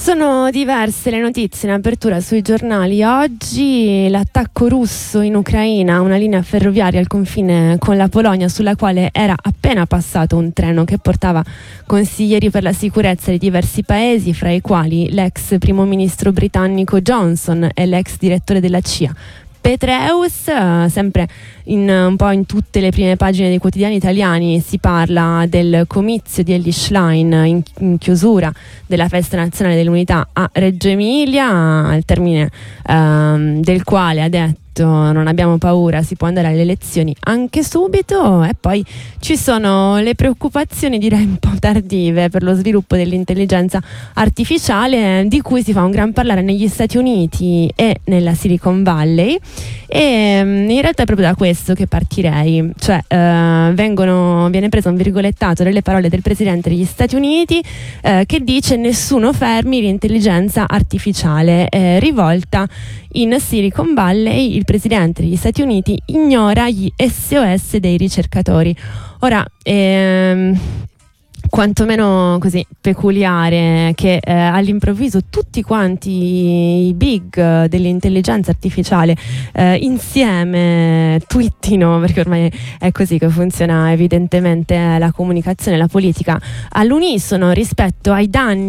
Sono diverse le notizie in apertura sui giornali. Oggi l'attacco russo in Ucraina, una linea ferroviaria al confine con la Polonia sulla quale era appena passato un treno che portava consiglieri per la sicurezza di diversi paesi, fra i quali l'ex primo ministro britannico Johnson e l'ex direttore della CIA Petraeus. Sempre un po' in tutte le prime pagine dei quotidiani italiani si parla del comizio di Elly Schlein in chiusura della festa nazionale dell'unità a Reggio Emilia, al termine del quale ha detto: non abbiamo paura, si può andare alle elezioni anche subito. E poi ci sono le preoccupazioni, direi un po' tardive, per lo sviluppo dell'intelligenza artificiale, di cui si fa un gran parlare negli Stati Uniti e nella Silicon Valley. E in realtà è proprio da questo che partirei, cioè viene preso un virgolettato delle parole del presidente degli Stati Uniti che dice: nessuno fermi l'intelligenza artificiale. Rivolta in Silicon Valley, il presidente degli Stati Uniti ignora gli SOS dei ricercatori. Ora, quantomeno così peculiare che all'improvviso tutti quanti i big dell'intelligenza artificiale insieme twittino, perché ormai è così che funziona evidentemente la comunicazione e la politica, all'unisono rispetto ai danni